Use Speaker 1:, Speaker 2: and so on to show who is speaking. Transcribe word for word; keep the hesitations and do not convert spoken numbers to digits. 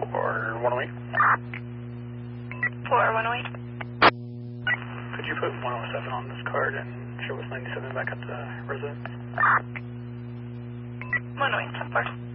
Speaker 1: for one oh eight.
Speaker 2: For one oh eight.
Speaker 1: Could you put one oh seven on this card and show us ninety-seven back at the residence?
Speaker 2: one oh eight, ten four.